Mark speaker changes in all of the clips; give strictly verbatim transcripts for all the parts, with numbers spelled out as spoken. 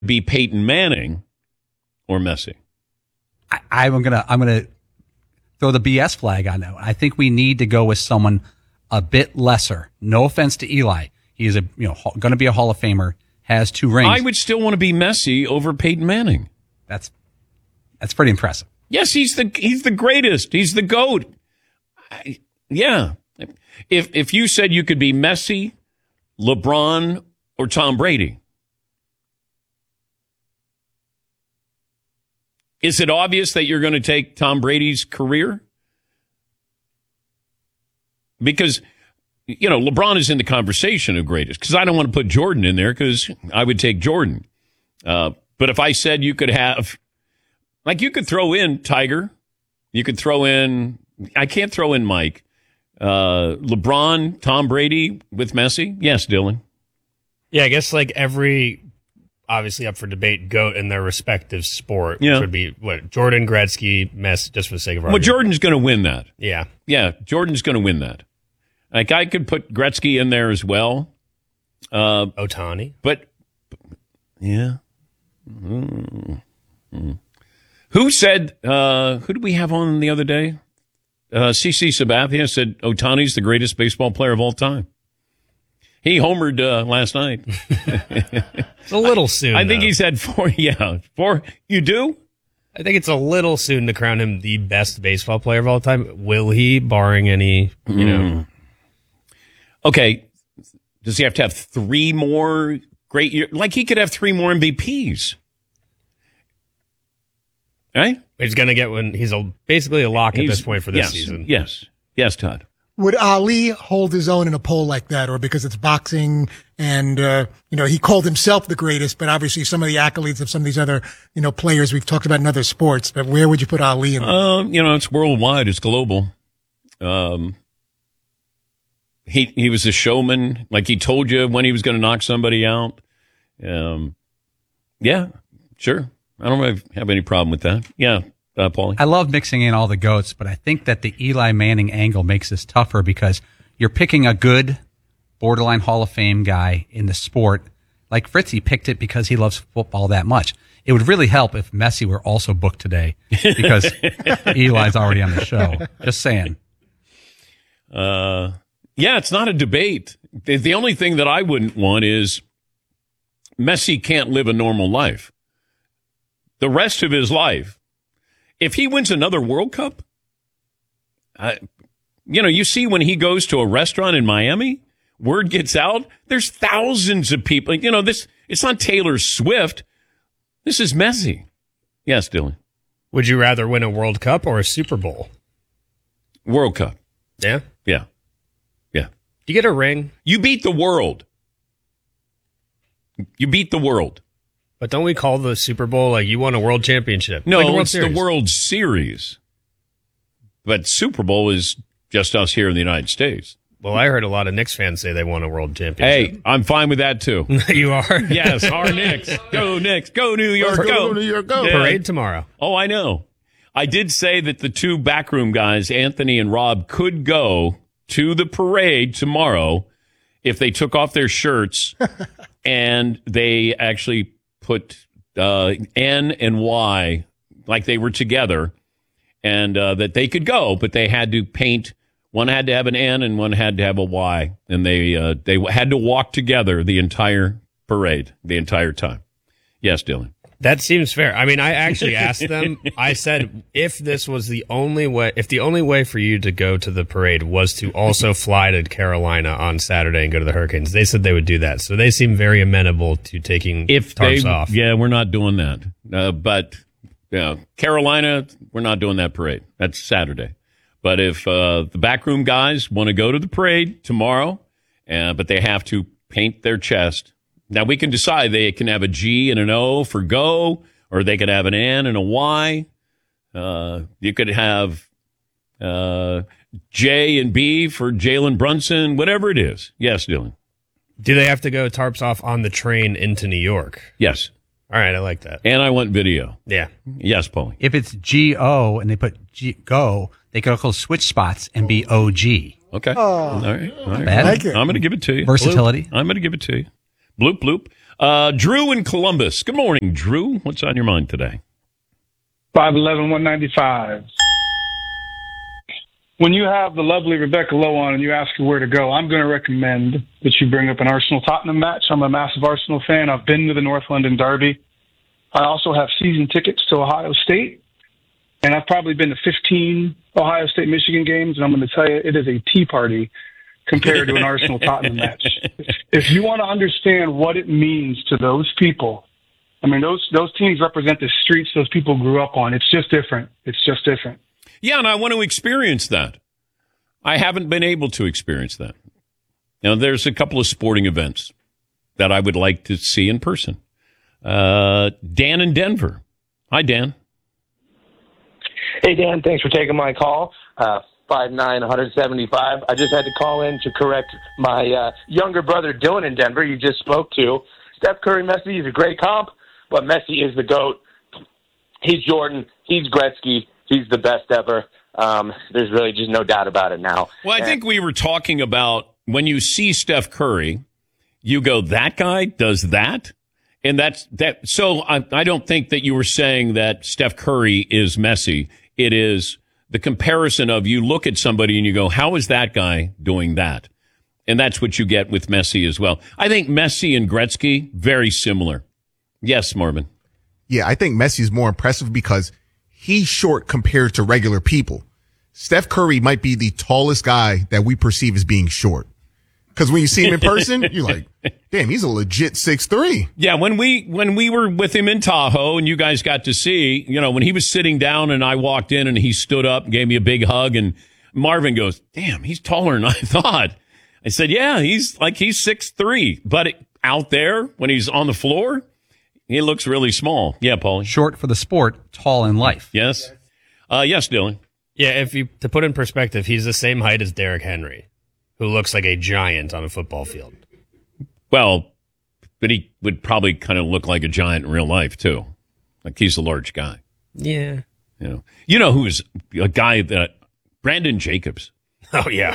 Speaker 1: be Peyton Manning or Messi?
Speaker 2: I, I'm gonna I'm gonna throw the B S flag on that. I think we need to go with someone a bit lesser. No offense to Eli, he is a you know going to be a Hall of Famer. Has two rings.
Speaker 1: I would still want to be Messi over Peyton Manning.
Speaker 2: That's that's pretty impressive.
Speaker 1: Yes, he's the he's the greatest. He's the GOAT. I, yeah. If if you said you could be Messi, LeBron, or Tom Brady, is it obvious that you're going to take Tom Brady's career? Because, you know, LeBron is in the conversation of greatest, because I don't want to put Jordan in there because I would take Jordan. Uh, but if I said you could have, like you could throw in Tiger, you could throw in, I can't throw in Mike, uh, LeBron, Tom Brady with Messi. Yes, Dylan.
Speaker 3: Yeah, I guess like every, obviously up for debate, GOAT in their respective sport,
Speaker 1: yeah.
Speaker 3: which would be what Jordan, Gretzky, Messi, just for the sake of argument.
Speaker 1: Well, Jordan's going to win that.
Speaker 3: Yeah.
Speaker 1: Yeah, Jordan's going to win that. Like, I could put Gretzky in there as well. Uh,
Speaker 3: Ohtani.
Speaker 1: But, yeah. Mm-hmm. Who said, uh, who did we have on the other day? Uh, C C Sabathia said Ohtani's the greatest baseball player of all time. He homered uh, last night.
Speaker 3: It's a little soon.
Speaker 1: I think
Speaker 3: though.
Speaker 1: he's had four, yeah, four. You do?
Speaker 3: I think it's a little soon to crown him the best baseball player of all time. Will he, barring any, you mm. know...
Speaker 1: Okay, does he have to have three more great years? Like, he could have three more M V Ps. Right?
Speaker 3: He's going to get one. He's a, basically a lock
Speaker 1: he's,
Speaker 3: at this point for this
Speaker 1: yes,
Speaker 3: season.
Speaker 1: Yes. Yes, Todd.
Speaker 4: Would Ali hold his own in a poll like that, or because it's boxing and, uh, you know, he called himself the greatest, but obviously some of the accolades of some of these other, you know, players we've talked about in other sports, but where would you put Ali in?
Speaker 1: Um, you know, it's worldwide. It's global. Um, He he was a showman. Like, he told you when he was going to knock somebody out. Um, yeah, sure. I don't really have any problem with that. Yeah, uh, Paulie.
Speaker 2: I love mixing in all the GOATs, but I think that the Eli Manning angle makes this tougher because you're picking a good borderline Hall of Fame guy in the sport. Like Fritzy picked it because he loves football that much. It would really help if Messi were also booked today because Eli's already on the show. Just saying.
Speaker 1: Uh. Yeah, it's not a debate. The, the only thing that I wouldn't want is Messi can't live a normal life. The rest of his life, if he wins another World Cup, I, you know, you see when he goes to a restaurant in Miami, word gets out, there's thousands of people. You know, this it's not Taylor Swift. This is Messi. Yes, Dylan.
Speaker 3: Would you rather win a World Cup or a Super Bowl?
Speaker 1: World Cup.
Speaker 3: Yeah?
Speaker 1: Yeah. Yeah.
Speaker 3: Do you get a ring?
Speaker 1: You beat the world. You beat the world.
Speaker 3: But don't we call the Super Bowl like you won a world championship?
Speaker 1: No,
Speaker 3: like the World
Speaker 1: it's
Speaker 3: Series.
Speaker 1: the World Series. But Super Bowl is just us here in the United States.
Speaker 3: Well, I heard a lot of Knicks fans say they won a world championship.
Speaker 1: Hey, I'm fine with that too.
Speaker 3: You are?
Speaker 1: Yes, our Knicks. Go Knicks. Go New York. Go,
Speaker 4: go New York. Go.
Speaker 1: Yeah.
Speaker 3: Parade tomorrow.
Speaker 1: Oh, I know. I did say that the two backroom guys, Anthony and Rob, could go to the parade tomorrow if they took off their shirts and they actually put uh, N and Y like they were together, and uh, that they could go, but they had to paint. One had to have an N and one had to have a Y, and they uh, they had to walk together the entire parade, the entire time. Yes, Dylan.
Speaker 3: That seems fair. I mean, I actually asked them, I said, if this was the only way, if the only way for you to go to the parade was to also fly to Carolina on Saturday and go to the Hurricanes, they said they would do that. So they seem very amenable to taking
Speaker 1: if
Speaker 3: tarps
Speaker 1: they,
Speaker 3: off.
Speaker 1: Yeah, we're not doing that. Uh, but, yeah, Carolina, we're not doing that parade. That's Saturday. But if uh, the backroom guys want to go to the parade tomorrow, uh, but they have to paint their chest. Now, we can decide they can have a G and an O for go, or they could have an N and a Y. Uh, you could have uh, J and B for Jalen Brunson, whatever it is. Yes, Dylan.
Speaker 3: Do they have to go tarps off on the train into New York?
Speaker 1: Yes.
Speaker 3: All right, I like that.
Speaker 1: And I want video.
Speaker 3: Yeah.
Speaker 1: Yes, Paulie.
Speaker 2: If it's G O and they put G- go, they could also switch spots and be O G.
Speaker 1: Okay.
Speaker 4: Oh,
Speaker 1: all right. All right.
Speaker 2: I
Speaker 4: like it.
Speaker 1: I'm going to give it to you.
Speaker 2: Versatility.
Speaker 1: Bloop. I'm going to give it to you. Bloop, bloop. Uh, Drew in Columbus. Good morning, Drew. What's on your mind today?
Speaker 5: five eleven, one ninety-five. When you have the lovely Rebecca Lowe on and you ask her where to go, I'm going to recommend that you bring up an Arsenal-Tottenham match. I'm a massive Arsenal fan. I've been to the North London Derby. I also have season tickets to Ohio State. And I've probably been to fifteen Ohio State-Michigan games, and I'm going to tell you, it is a tea party compared to an Arsenal-Tottenham match. If you want to understand what it means to those people, I mean, those those teams represent the streets those people grew up on. It's just different. It's just different.
Speaker 1: Yeah, and I want to experience that. I haven't been able to experience that. Now, there's a couple of sporting events that I would like to see in person. Uh, Dan in Denver. Hi, Dan.
Speaker 6: Hey, Dan, thanks for taking my call. Uh, five nine, one seventy-five. I just had to call in to correct my uh, younger brother, Dylan, in Denver, you just spoke to. Steph Curry, Messi is a great comp, but Messi is the GOAT. He's Jordan. He's Gretzky. He's the best ever. Um, there's really just no doubt about it now.
Speaker 1: Well, I and- think we were talking about when you see Steph Curry, you go, that guy does that? And that's that. So I, I don't think that you were saying that Steph Curry is Messi. It is the comparison of you look at somebody and you go, how is that guy doing that? And that's what you get with Messi as well. I think Messi and Gretzky, very similar. Yes, Marvin.
Speaker 7: Yeah, I think Messi is more impressive because he's short compared to regular people. Steph Curry might be the tallest guy that we perceive as being short. Because when you see him in person, you're like, damn, he's a legit six three.
Speaker 1: Yeah, when we when we were with him in Tahoe and you guys got to see, you know, when he was sitting down and I walked in and he stood up, gave me a big hug, and Marvin goes, damn, he's taller than I thought. I said, yeah, he's like he's six three. But it, out there, when he's on the floor, he looks really small. Yeah, Paulie.
Speaker 2: Short for the sport, tall in life.
Speaker 1: Yes. Uh, yes, Dylan.
Speaker 3: Yeah, if you to put in perspective, he's the same height as Derrick Henry, who looks like a giant on a football field.
Speaker 1: Well, but he would probably kind of look like a giant in real life, too. Like he's a large guy.
Speaker 3: Yeah.
Speaker 1: You know, you know who's a guy that, Brandon Jacobs.
Speaker 3: Oh, yeah.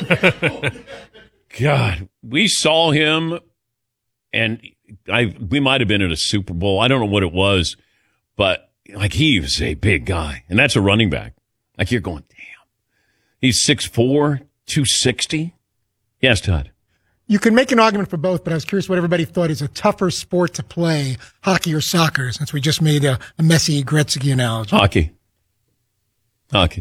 Speaker 1: God, we saw him, and I we might have been at a Super Bowl. I don't know what it was, but like he was a big guy, and that's a running back. Like you're going, damn. He's six four, two sixty. Yes, Todd.
Speaker 4: You can make an argument for both, but I was curious what everybody thought is a tougher sport to play, hockey or soccer, since we just made a, a Messi Gretzky analogy.
Speaker 1: Hockey. Hockey.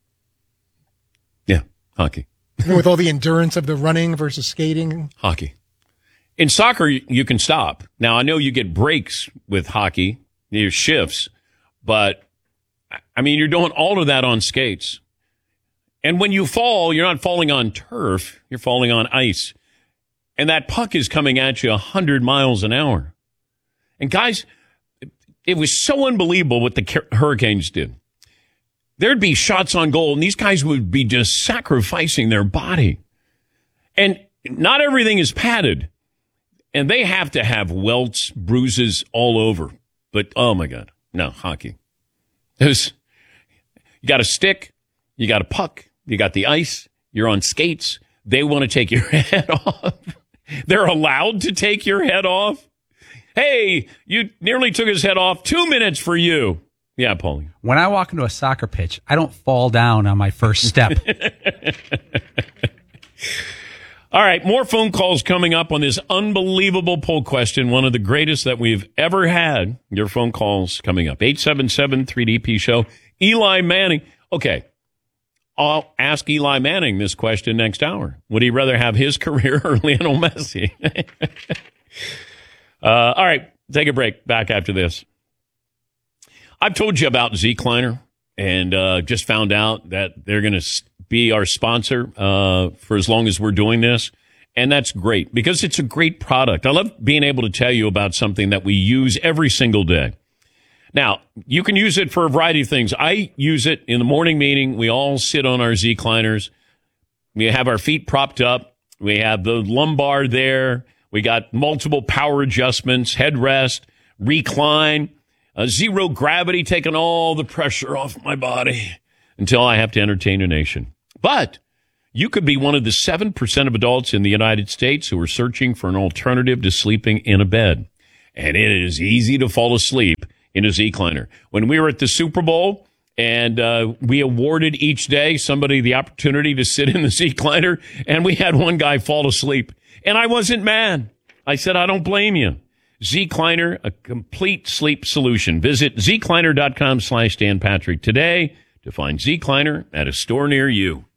Speaker 1: Yeah, hockey.
Speaker 4: You know, with all the endurance of the running versus skating.
Speaker 1: Hockey. In soccer, you can stop. Now, I know you get breaks with hockey, your shifts, but, I mean, you're doing all of that on skates. And when you fall, you're not falling on turf, you're falling on ice. And that puck is coming at you one hundred miles an hour. And guys, it was so unbelievable what the Hurricanes did. There'd be shots on goal, and these guys would be just sacrificing their body. And not everything is padded. And they have to have welts, bruises all over. But, oh, my God. No, hockey. There's, you got a stick, you got a puck, you got the ice, you're on skates. They want to take your head off. They're allowed to take your head off. Hey, you nearly took his head off. Two minutes for you. Yeah, Paulie.
Speaker 2: When I walk into a soccer pitch, I don't fall down on my first step.
Speaker 1: All right, more phone calls coming up on this unbelievable poll question, one of the greatest that we've ever had. Your phone calls coming up. eight seven seven, three D P show. Eli Manning. Okay, I'll ask Eli Manning this question next hour. Would he rather have his career or Lionel Messi? uh, all right, take a break. Back after this. I've told you about Zecliner, and uh, just found out that they're going to be our sponsor uh, for as long as we're doing this. And that's great because it's a great product. I love being able to tell you about something that we use every single day. Now, you can use it for a variety of things. I use it in the morning meeting. We all sit on our Zecliners. We have our feet propped up. We have the lumbar there. We got multiple power adjustments, headrest, recline. Uh, zero gravity, taking all the pressure off my body until I have to entertain a nation. But you could be one of the seven percent of adults in the United States who are searching for an alternative to sleeping in a bed. and it is easy to fall asleep in a Z-Cliner. When we were at the Super Bowl and uh, we awarded each day somebody the opportunity to sit in the Z-Cliner, and we had one guy fall asleep, and I wasn't mad. I said, I don't blame you. Z-Cliner, a complete sleep solution. Visit zcliner.com slash Dan Patrick today to find Z-Cliner at a store near you.